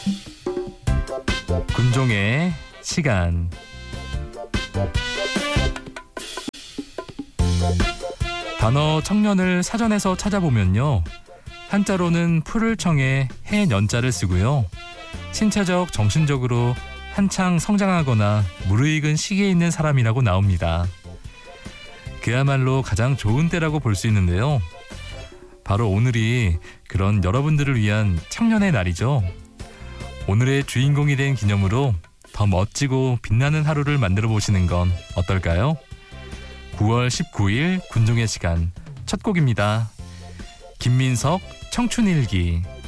군종의 시간. 단어 청년을 사전에서 찾아보면요, 한자로는 풀을 청해 해년자를 쓰고요, 신체적, 정신적으로 한창 성장하거나 무르익은 시기에 있는 사람이라고 나옵니다. 그야말로 가장 좋은 때라고 볼 수 있는데요, 바로 오늘이 그런 여러분들을 위한 청년의 날이죠. 오늘의 주인공이 된 기념으로 더 멋지고 빛나는 하루를 만들어 보시는 건 어떨까요? 9월 19일 군종의 시간 첫 곡입니다. 김민석 청춘일기.